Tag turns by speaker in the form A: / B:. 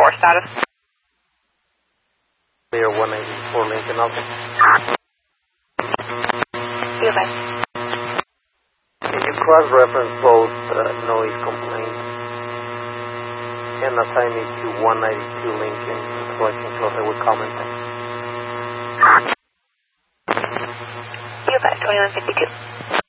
A: status.
B: Clear 184 Lincoln, okay.
A: Goodbye.
B: Can you cross-reference both noise complaints and assign it to 192 Lincoln so I can close it with commenting?
A: Goodbye, 2152.